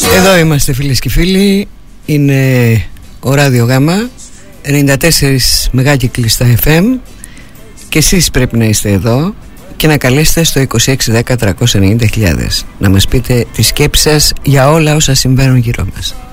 Εδώ είμαστε φίλες και φίλοι. Είναι ο Ράδιο Γάμα, 94 μεγάκυκλοι στα FM. Και εσείς πρέπει να είστε εδώ και να καλέσετε στο 2610 390.000 να μας πείτε τη σκέψη σας για όλα όσα συμβαίνουν γύρω μας.